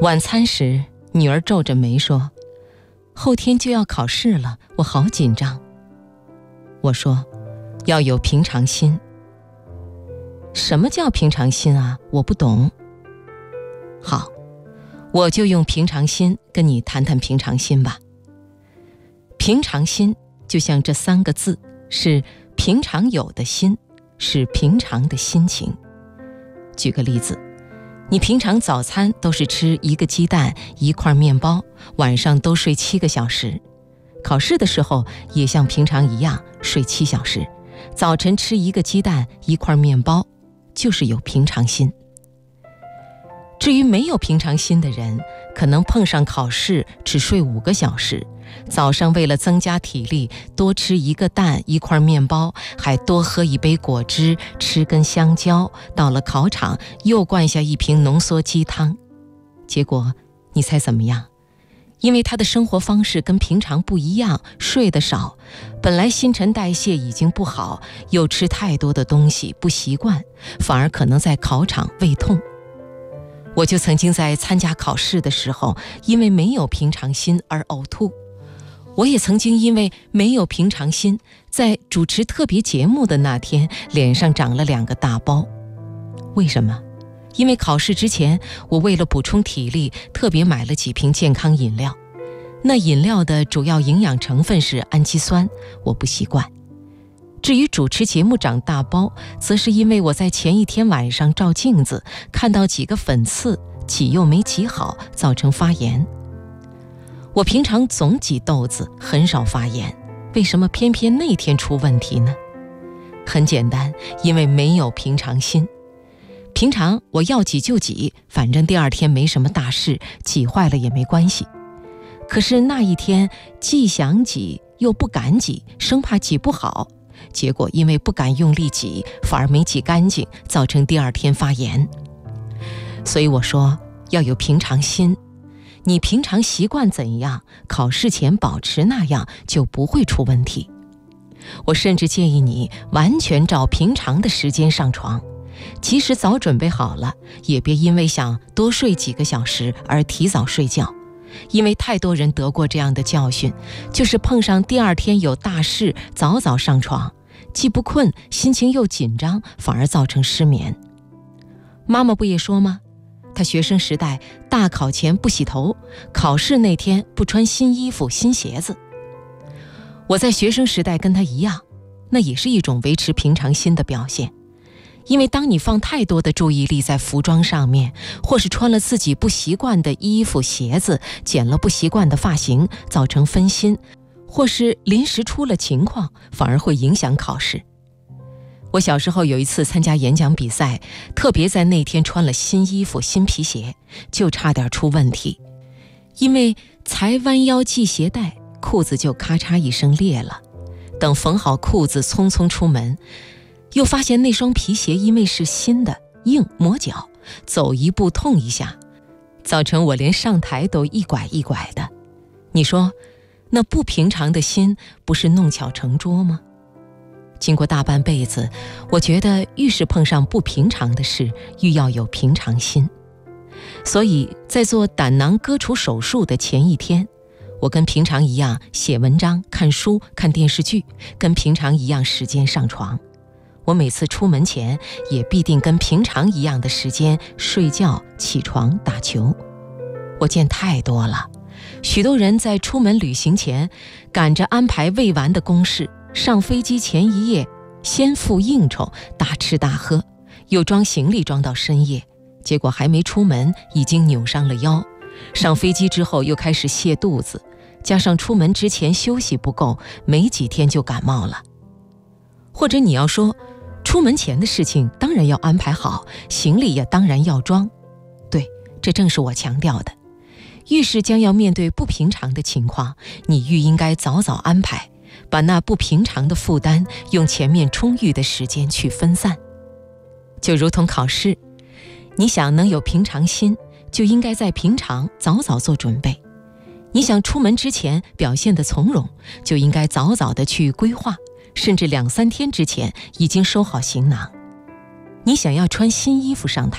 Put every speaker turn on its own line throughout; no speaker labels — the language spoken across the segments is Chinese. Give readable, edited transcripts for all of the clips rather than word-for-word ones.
晚餐时，女儿皱着眉说：“后天就要考试了，我好紧张。”我说：“要有平常心。”什么叫平常心啊？我不懂。好，我就用平常心跟你谈谈平常心吧。平常心就像这3个字，是平常有的心，是平常的心情。举个例子，你平常早餐都是吃1个鸡蛋1块面包，晚上都睡7个小时，考试的时候也像平常一样睡7小时，早晨吃1个鸡蛋1块面包，就是有平常心。至于没有平常心的人，可能碰上考试只睡5个小时，早上为了增加体力，多吃1个蛋1块面包，还多喝1杯果汁，吃根香蕉，到了考场又灌下1瓶浓缩鸡汤。结果你猜怎么样？因为他的生活方式跟平常不一样，睡得少，本来新陈代谢已经不好，又吃太多的东西不习惯，反而可能在考场胃痛。我就曾经在参加考试的时候，因为没有平常心而呕吐。我也曾经因为没有平常心，在主持特别节目的那天，脸上长了2个大包。为什么？因为考试之前，我为了补充体力，特别买了几瓶健康饮料。那饮料的主要营养成分是氨基酸，我不习惯。至于主持节目长大包，则是因为我在前一天晚上照镜子，看到几个粉刺，挤又没挤好，造成发炎。我平常总挤痘子，很少发炎，为什么偏偏那天出问题呢？很简单，因为没有平常心。平常我要挤就挤，反正第2天没什么大事，挤坏了也没关系。可是那一天既想挤又不敢挤，生怕挤不好，结果因为不敢用力挤，反而没挤干净，造成第2天发炎。所以我说要有平常心，你平常习惯怎样，考试前保持那样，就不会出问题。我甚至建议你完全照平常的时间上床，即使早准备好了，也别因为想多睡几个小时而提早睡觉。因为太多人得过这样的教训，就是碰上第2天有大事，早早上床，既不困，心情又紧张，反而造成失眠。妈妈不也说吗？她学生时代大考前不洗头，考试那天不穿新衣服新鞋子。我在学生时代跟她一样，那也是一种维持平常心的表现。因为当你放太多的注意力在服装上面，或是穿了自己不习惯的衣服鞋子，剪了不习惯的发型，造成分心，或是临时出了情况，反而会影响考试。我小时候有一次参加演讲比赛，特别在那天穿了新衣服新皮鞋，就差点出问题。因为才弯腰系鞋带，裤子就咔嚓一声裂了。等缝好裤子匆匆出门，又发现那双皮鞋因为是新的，硬磨脚，走一步痛一下，造成我连上台都一拐一拐的。你说那不平常的心不是弄巧成拙吗？经过大半辈子，我觉得愈是碰上不平常的事，愈要有平常心。所以在做胆囊割除手术的前一天，我跟平常一样写文章、看书、看电视剧，跟平常一样时间上床。我每次出门前也必定跟平常一样的时间睡觉、起床、打球。我见太多了，许多人在出门旅行前赶着安排未完的公事，上飞机前一夜先赴应酬，大吃大喝，又装行李装到深夜，结果还没出门已经扭伤了腰，上飞机之后又开始泻肚子，加上出门之前休息不够，没几天就感冒了。或者你要说出门前的事情当然要安排好，行李也当然要装。对，这正是我强调的。越是将要面对不平常的情况，你愈应该早早安排，把那不平常的负担用前面充裕的时间去分散。就如同考试，你想能有平常心，就应该在平常早早做准备。你想出门之前表现得从容，就应该早早的去规划，甚至2-3天之前已经收好行囊。你想要穿新衣服上台，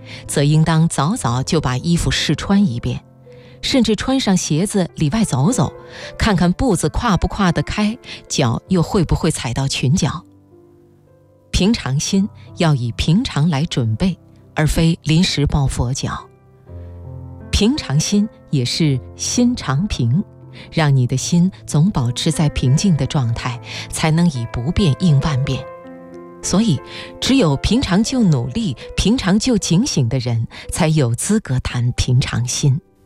则应当早早就把衣服试穿一遍，甚至穿上鞋子里外走走，看看步子跨不跨得开，脚又会不会踩到裙角。平常心要以平常来准备，而非临时抱佛脚。平常心也是心常平，让你的心总保持在平静的状态，才能以不变应万变。所以，只有平常就努力、平常就警醒的人，才有资格谈平常心。